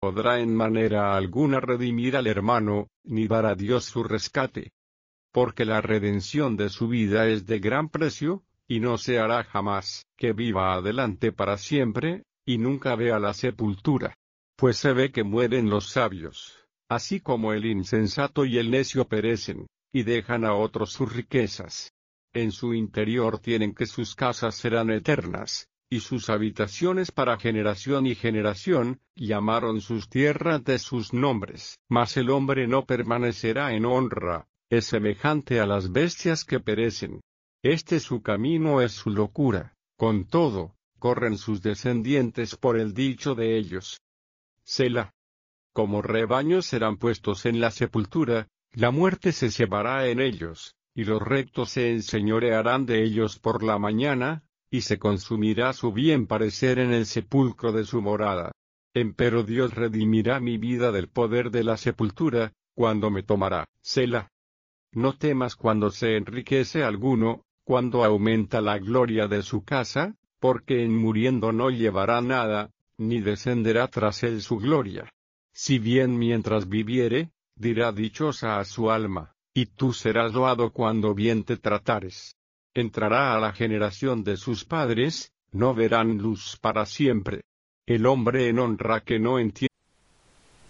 podrá en manera alguna redimir al hermano, ni dar a Dios su rescate. Porque la redención de su vida es de gran precio, y no se hará jamás que viva adelante para siempre, y nunca vea la sepultura. Pues se ve que mueren los sabios, así como el insensato y el necio perecen, y dejan a otros sus riquezas. En su interior tienen que sus casas serán eternas, y sus habitaciones para generación y generación, llamaron sus tierras de sus nombres. Mas el hombre no permanecerá en honra, es semejante a las bestias que perecen. Su camino es su locura, con todo, corren sus descendientes por el dicho de ellos. Selah. Como rebaños serán puestos en la sepultura, la muerte se cebará en ellos, y los rectos se enseñorearán de ellos por la mañana, y se consumirá su bien parecer en el sepulcro de su morada. Empero Dios redimirá mi vida del poder de la sepultura, cuando me tomará. Selah. No temas cuando se enriquece alguno, cuando aumenta la gloria de su casa, porque en muriendo no llevará nada, ni descenderá tras él su gloria. Si bien mientras viviere, dirá dichosa a su alma, y tú serás loado cuando bien te tratares. Entrará a la generación de sus padres, no verán luz para siempre. El hombre en honra que no entiende